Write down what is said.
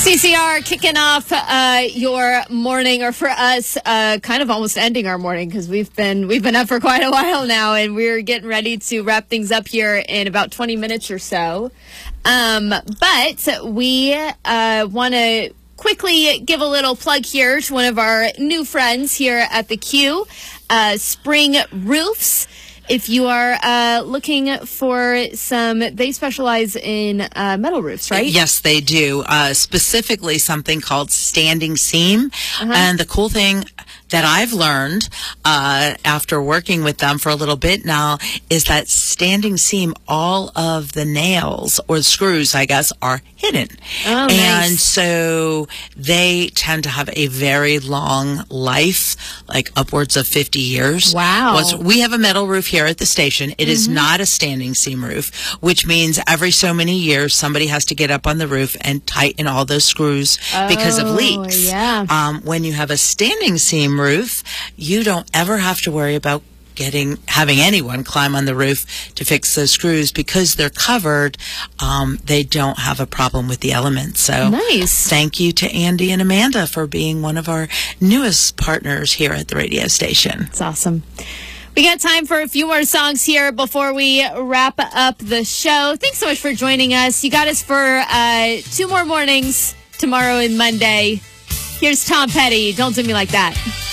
CCR kicking off your morning, or for us, kind of almost ending our morning, because we've been up for quite a while now, and we're getting ready to wrap things up here in about 20 minutes or so. But we want to quickly give a little plug here to one of our new friends here at the Q, Spring Roofs. If you are looking for they specialize in metal roofs, right? Yes, they do. Specifically something called standing seam. And the cool thing that I've learned after working with them for a little bit now is that standing seam, all of the nails, or the screws, I guess, are hidden. Oh, and nice. so they tend to have a very long life, like upwards of 50 years. Wow. We have a metal roof here at the station. It is not a standing seam roof, which means every so many years somebody has to get up on the roof and tighten all those screws because of leaks. Yeah. When you have a standing seam roof, you don't ever have to worry about having anyone climb on the roof to fix those screws because they're covered. They don't have a problem with the elements. So nice. Thank you to Andy and Amanda for being one of our newest partners here at the radio station. It's awesome. We got time for a few more songs here before we wrap up the show. Thanks so much for joining us. You got us for 2 more mornings, tomorrow and Monday. Here's Tom Petty. Don't Do Me Like That.